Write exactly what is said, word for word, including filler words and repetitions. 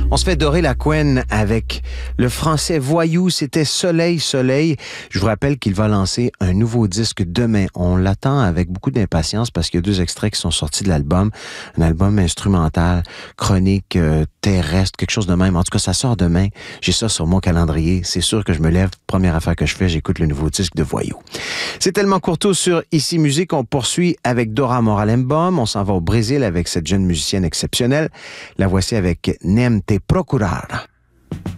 On se fait dorer la couenne avec le français Voyou. C'était Soleil, Soleil. Je vous rappelle qu'il va lancer un nouveau disque demain. On l'attend avec beaucoup d'impatience parce qu'il y a deux extraits qui sont sortis de l'album. Un album instrumental, chronique, euh, terrestre, quelque chose de même. En tout cas, ça sort demain. J'ai ça sur mon calendrier. C'est sûr que je me lève. Première affaire que je fais, j'écoute le nouveau disque de Voyou. C'est tellement courto sur Ici Musique. On poursuit avec Dora Moralembaum. On s'en va au Brésil avec cette jeune musicienne exceptionnelle. La voici avec Nem Te Procurar.